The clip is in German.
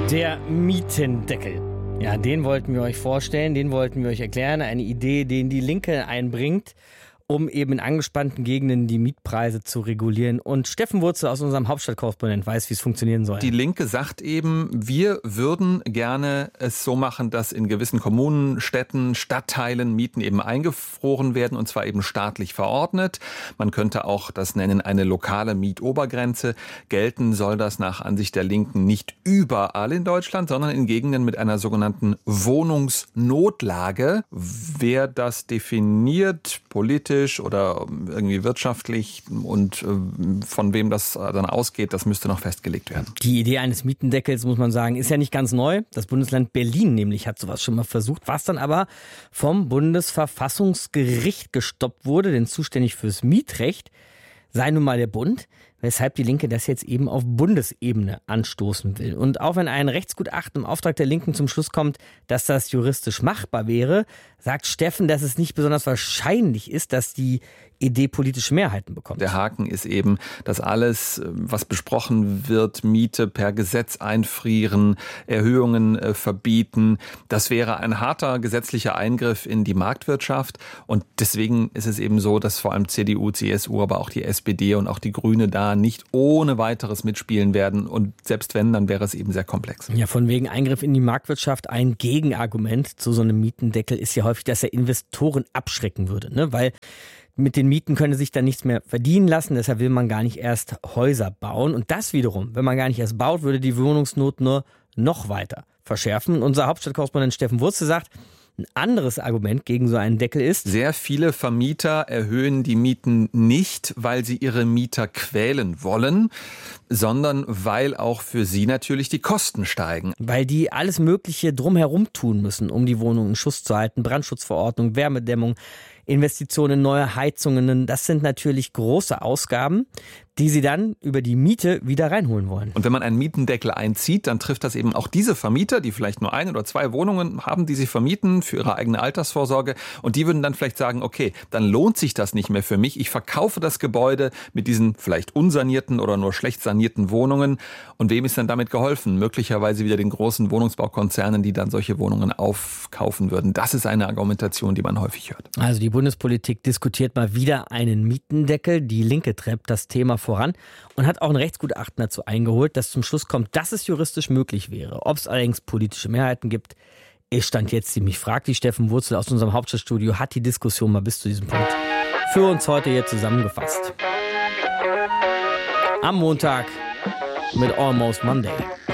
Der Mietendeckel. Ja, den wollten wir euch vorstellen, den wollten wir euch erklären. Eine Idee, den die Linke einbringt, um eben in angespannten Gegenden die Mietpreise zu regulieren. Und Steffen Wurzel aus unserem Hauptstadtkorrespondent weiß, wie es funktionieren soll. Die Linke sagt eben, wir würden gerne es so machen, dass in gewissen Kommunen, Städten, Stadtteilen Mieten eben eingefroren werden, und zwar eben staatlich verordnet. Man könnte auch das nennen, eine lokale Mietobergrenze. Gelten soll das nach Ansicht der Linken nicht überall in Deutschland, sondern in Gegenden mit einer sogenannten Wohnungsnotlage. Wer das definiert, politisch oder irgendwie wirtschaftlich und von wem das dann ausgeht, das müsste noch festgelegt werden. Die Idee eines Mietendeckels, muss man sagen, ist ja nicht ganz neu. Das Bundesland Berlin nämlich hat sowas schon mal versucht, was dann aber vom Bundesverfassungsgericht gestoppt wurde, denn zuständig fürs Mietrecht sei nun mal der Bund, weshalb die Linke das jetzt eben auf Bundesebene anstoßen will. Und auch wenn ein Rechtsgutachten im Auftrag der Linken zum Schluss kommt, dass das juristisch machbar wäre, sagt Steffen, dass es nicht besonders wahrscheinlich ist, dass die Idee politische Mehrheiten bekommt. Der Haken ist eben, dass alles, was besprochen wird, Miete per Gesetz einfrieren, Erhöhungen verbieten, das wäre ein harter gesetzlicher Eingriff in die Marktwirtschaft. Und deswegen ist es eben so, dass vor allem CDU, CSU, aber auch die SPD und auch die Grüne da nicht ohne weiteres mitspielen werden. Und selbst wenn, dann wäre es eben sehr komplex. Ja, von wegen Eingriff in die Marktwirtschaft. Ein Gegenargument zu so einem Mietendeckel ist ja häufig, dass er Investoren abschrecken würde, ne? Weil mit den Mieten könne sich dann nichts mehr verdienen lassen, deshalb will man gar nicht erst Häuser bauen. Und das wiederum, wenn man gar nicht erst baut, würde die Wohnungsnot nur noch weiter verschärfen. Unser Hauptstadtkorrespondent Steffen Wurzel sagt, ein anderes Argument gegen so einen Deckel ist: Sehr viele Vermieter erhöhen die Mieten nicht, weil sie ihre Mieter quälen wollen, sondern weil auch für sie natürlich die Kosten steigen. Weil die alles Mögliche drumherum tun müssen, um die Wohnung in Schuss zu halten. Brandschutzverordnung, Wärmedämmung, Investitionen in neue Heizungen. Das sind natürlich große Ausgaben, die sie dann über die Miete wieder reinholen wollen. Und wenn man einen Mietendeckel einzieht, dann trifft das eben auch diese Vermieter, die vielleicht nur 1 oder 2 Wohnungen haben, die sie vermieten für ihre eigene Altersvorsorge. Und die würden dann vielleicht sagen, okay, dann lohnt sich das nicht mehr für mich. Ich verkaufe das Gebäude mit diesen vielleicht unsanierten oder nur schlecht sanierten Wohnungen. Und wem ist dann damit geholfen? Möglicherweise wieder den großen Wohnungsbaukonzernen, die dann solche Wohnungen aufkaufen würden. Das ist eine Argumentation, die man häufig hört. Also die Bundespolitik diskutiert mal wieder einen Mietendeckel. Die Linke treibt das Thema voran und hat auch ein Rechtsgutachten dazu eingeholt, das zum Schluss kommt, dass es juristisch möglich wäre. Ob es allerdings politische Mehrheiten gibt, ist Stand jetzt ziemlich fraglich. Steffen Wurzel aus unserem Hauptstadtstudio hat die Diskussion mal bis zu diesem Punkt für uns heute hier zusammengefasst. Am Montag mit Almost Monday.